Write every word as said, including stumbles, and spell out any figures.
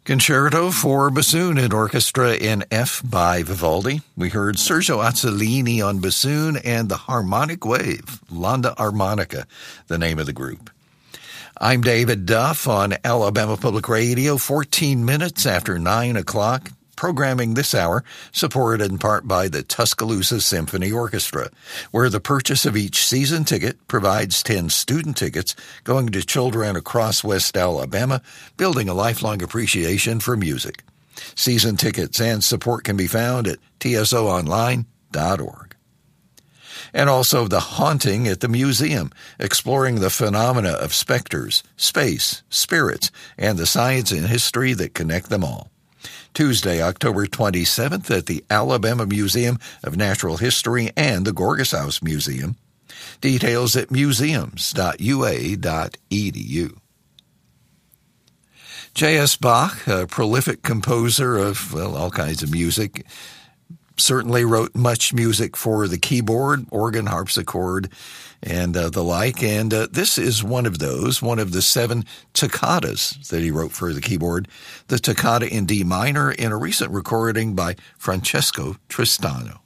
Concerto for Bassoon and Orchestra in F by Vivaldi. We heard Sergio Azzolini on bassoon and the Harmonic Wave, Landa Armonica, the name of the group. I'm David Duff on Alabama Public Radio, fourteen minutes after nine o'clock. Programming this hour supported in part by the Tuscaloosa Symphony Orchestra, where the purchase of each season ticket provides ten student tickets going to children across West Alabama, building a lifelong appreciation for music. Season tickets and support can be found at T S O online dot org. And also The Haunting at the Museum, exploring the phenomena of specters, space, spirits, and the science and history that connect them all. Tuesday, October twenty-seventh at the Alabama Museum of Natural History and the Gorgas House Museum. Details at museums dot U A dot E D U. J S. Bach, a prolific composer of, well, all kinds of music, certainly wrote much music for the keyboard, organ, harpsichord, and uh, the like. And uh, this is one of those, one of the seven toccatas that he wrote for the keyboard, the Toccata in D minor, in a recent recording by Francesco Tristano.